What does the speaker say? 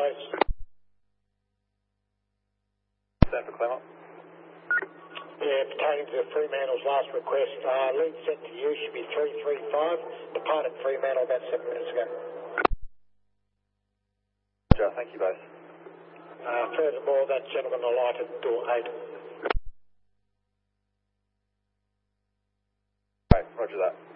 base. Stand for Clement. Yeah, pertaining to Fremantle's last request, lead sent to you should be 335. Departed Fremantle about 7 minutes ago. Roger, thank you both. Furthermore, that gentleman alighted door 8. Right, roger that.